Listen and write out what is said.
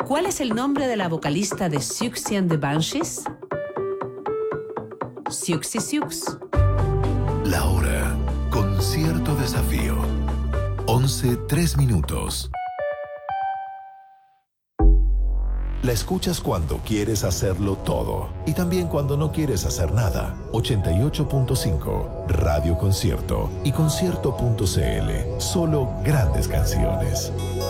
¿Cuál es el nombre de la vocalista de Siouxsie and the Banshees? Siouxsie Sioux. La hora con cierto desafío. 11:03. La escuchas cuando quieres hacerlo todo y también cuando no quieres hacer nada. 88.5 Radio Concierto y concierto.cl. Solo grandes canciones.